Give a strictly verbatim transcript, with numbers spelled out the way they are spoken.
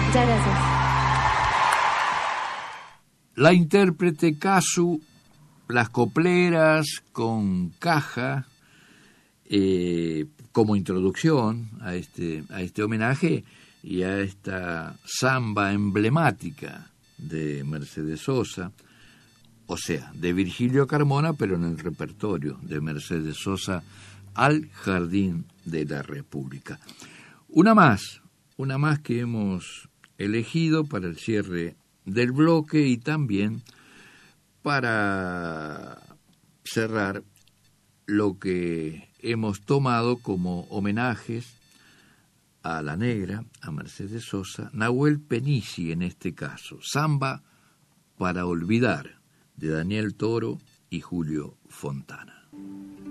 Muchas gracias. La intérprete Casu, Las Copleras con caja, eh, como introducción a este, a este homenaje y a esta samba emblemática de Mercedes Sosa, o sea, de Virgilio Carmona, pero en el repertorio de Mercedes Sosa, Al Jardín de la República. Una más, una más que hemos elegido para el cierre del bloque y también para cerrar lo que hemos tomado como homenajes a la negra, a Mercedes Sosa, Nahuel Penici en este caso, Samba para olvidar, de Daniel Toro y Julio Fontana.